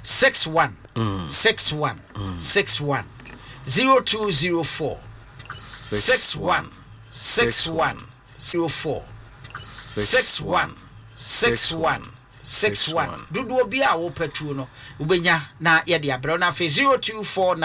61 61 61 0204 61 61 04 61 61 61 dudu obi a wo petrol no ubenya na ye de abro na fe 0249